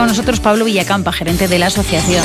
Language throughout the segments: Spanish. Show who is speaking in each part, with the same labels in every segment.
Speaker 1: nosotros Pablo Villacampa, gerente de la asociación.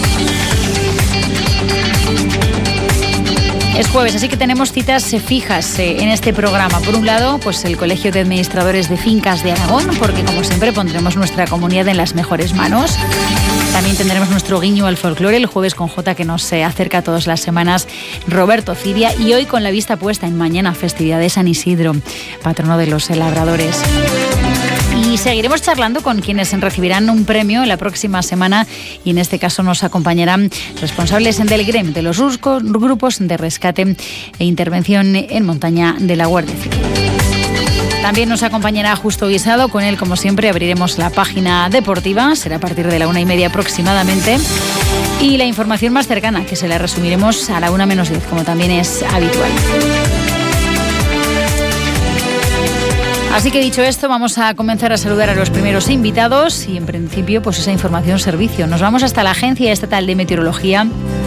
Speaker 1: Es jueves, así que tenemos citas fijas en este programa. Por un lado, pues el Colegio de Administradores de Fincas de Aragón, porque como siempre pondremos nuestra comunidad en las mejores manos. También tendremos nuestro guiño al folclore, el jueves con J, que nos acerca todas las semanas, Roberto Cibia, y hoy con la vista puesta en mañana, festividad de San Isidro, patrono de los labradores. Y seguiremos charlando con quienes recibirán un premio la próxima semana, y en este caso nos acompañarán responsables del GREM, de los grupos de rescate e intervención en montaña de la Guardia Civil. También nos acompañará Justo Guisado. Con él, como siempre, abriremos la página deportiva. Será a partir de la 1:30 aproximadamente. Y la información más cercana, que se la resumiremos a la 1:10, como también es habitual. Así que dicho esto, vamos a comenzar a saludar a los primeros invitados y en principio pues esa información servicio. Nos vamos hasta la Agencia Estatal de Meteorología.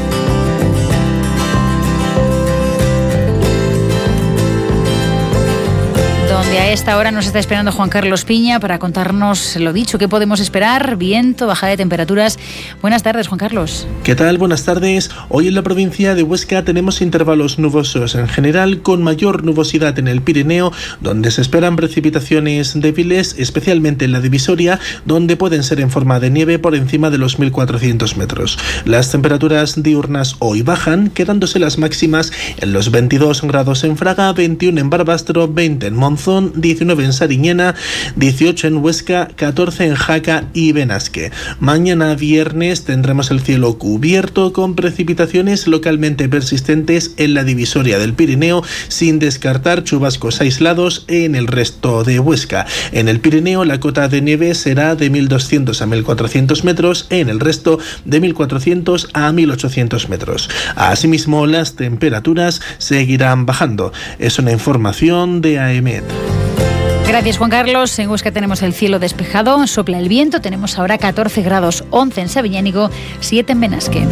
Speaker 1: Donde a esta hora nos está esperando Juan Carlos Piña para contarnos lo dicho, qué podemos esperar, viento, bajada de temperaturas. Buenas tardes, Juan Carlos.
Speaker 2: ¿Qué tal? Buenas tardes. Hoy en la provincia de Huesca tenemos intervalos nubosos en general, con mayor nubosidad en el Pirineo, donde se esperan precipitaciones débiles, especialmente en la divisoria, donde pueden ser en forma de nieve por encima de los 1.400 metros. Las temperaturas diurnas hoy bajan, quedándose las máximas en los 22 grados en Fraga, 21 en Barbastro, 20 en Monzón, 19 en Sariñena, 18 en Huesca, 14 en Jaca y Benasque. Mañana viernes tendremos el cielo cubierto con precipitaciones localmente persistentes en la divisoria del Pirineo, sin descartar chubascos aislados en el resto de Huesca. En el Pirineo la cota de nieve será de 1.200 a 1.400 metros, en el resto de 1.400 a 1.800 metros. Asimismo, las temperaturas seguirán bajando. Es una información de AEMET.
Speaker 1: Gracias, Juan Carlos. En Huesca tenemos el cielo despejado, sopla el viento, tenemos ahora 14 grados, 11 en Sabiñánigo, 7 en Benasque.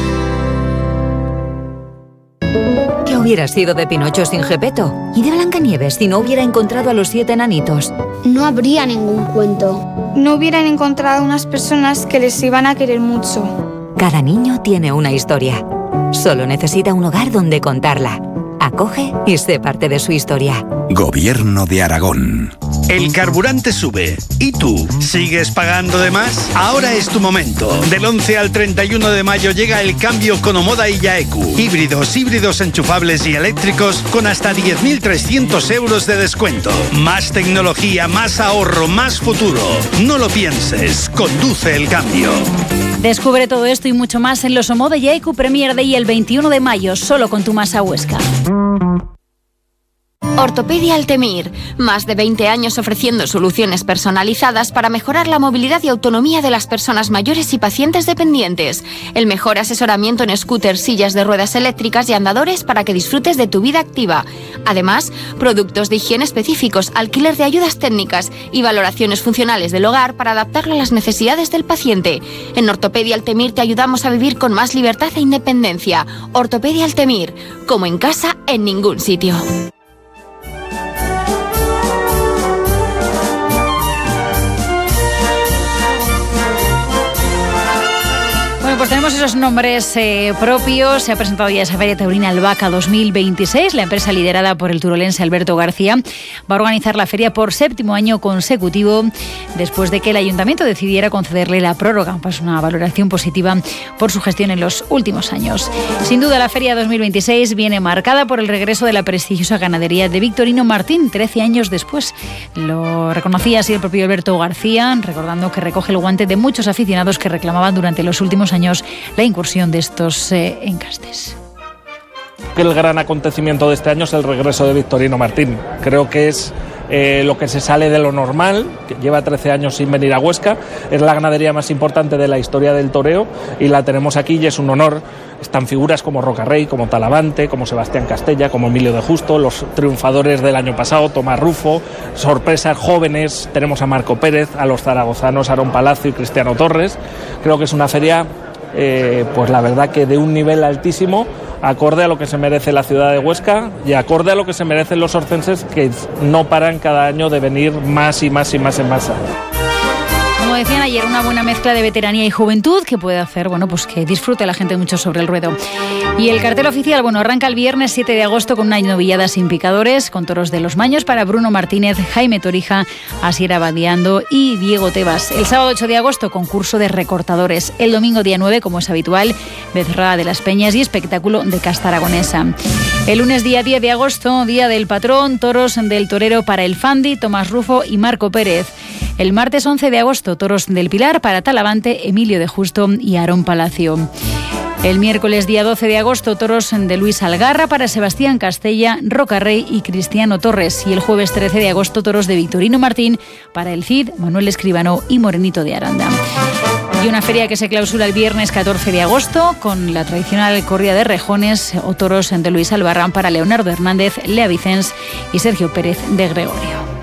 Speaker 3: ¿Qué hubiera sido de Pinocho sin Gepetto? ¿Y de Blancanieves si no hubiera encontrado a los 7 enanitos?
Speaker 4: No habría ningún cuento.
Speaker 5: No hubieran encontrado unas personas que les iban a querer mucho.
Speaker 3: Cada niño tiene una historia. Solo necesita un hogar donde contarla. Acoge y sé parte de su historia.
Speaker 6: Gobierno de Aragón.
Speaker 7: El carburante sube. ¿Y tú? ¿Sigues pagando de más? Ahora es tu momento. Del 11 al 31 de mayo llega el cambio con Omoda y Yaeku. Híbridos enchufables y eléctricos con hasta 10.300 euros de descuento. Más tecnología, más ahorro, más futuro. No lo pienses. Conduce el cambio.
Speaker 1: Descubre todo esto y mucho más en los Omoda y Yaeku Premier Day el 21 de mayo, solo con tu Masa Huesca.
Speaker 8: Ortopedia Altemir. Más de 20 años ofreciendo soluciones personalizadas para mejorar la movilidad y autonomía de las personas mayores y pacientes dependientes. El mejor asesoramiento en scooters, sillas de ruedas eléctricas y andadores para que disfrutes de tu vida activa. Además, productos de higiene específicos, alquiler de ayudas técnicas y valoraciones funcionales del hogar para adaptarlo a las necesidades del paciente. En Ortopedia Altemir te ayudamos a vivir con más libertad e independencia. Ortopedia Altemir. Como en casa, en ningún sitio.
Speaker 1: Pues tenemos esos nombres propios. Se ha presentado ya esa Feria Taurina Albahaca 2026. La empresa liderada por el turolense Alberto García va a organizar la feria por 7º año consecutivo, después de que el ayuntamiento decidiera concederle la prórroga. Pues una valoración positiva por su gestión en los últimos años. Sin duda, la Feria 2026 viene marcada por el regreso de la prestigiosa ganadería de Victorino Martín, 13 años después. Lo reconocía así el propio Alberto García, recordando que recoge el guante de muchos aficionados que reclamaban durante los últimos años la incursión de estos encastes.
Speaker 9: El gran acontecimiento de este año es el regreso de Victorino Martín. Creo que es lo que se sale de lo normal, que lleva 13 años sin venir a Huesca. Es la ganadería más importante de la historia del toreo y la tenemos aquí y es un honor. Están figuras como Rocarrey, como Talavante, como Sebastián Castella, como Emilio de Justo, los triunfadores del año pasado, Tomás Rufo, sorpresas jóvenes, tenemos a Marco Pérez, a los zaragozanos Aarón Palacio y Cristiano Torres. Creo que es una feria pues la verdad que de un nivel altísimo, acorde a lo que se merece la ciudad de Huesca y acorde a lo que se merecen los orcenses, que no paran cada año de venir más y más y más en masa.
Speaker 1: decían ayer, una buena mezcla de veteranía y juventud que puede hacer, bueno, pues que disfrute la gente mucho sobre el ruedo. Y el cartel oficial, bueno, arranca el viernes 7 de agosto con una novillada sin picadores, con toros de los Maños para Bruno Martínez, Jaime Torija, Asier Abadiando y Diego Tebas. El sábado 8 de agosto, concurso de recortadores. El domingo día 9, como es habitual, Becerrada de las Peñas y espectáculo de casta aragonesa. El lunes día 10 de agosto, día del patrón, toros del torero para el Fandi, Tomás Rufo y Marco Pérez. El martes 11 de agosto, toros del Pilar para Talavante, Emilio de Justo y Aarón Palacio. El miércoles día 12 de agosto, toros de Luis Algarra para Sebastián Castella, Roca Rey y Cristiano Torres. Y el jueves 13 de agosto, toros de Victorino Martín para el Cid, Manuel Escribano y Morenito de Aranda. Y una feria que se clausura el viernes 14 de agosto con la tradicional corrida de rejones o toros de Luis Albarrán para Leonardo Hernández, Lea Vicens y Sergio Pérez de Gregorio.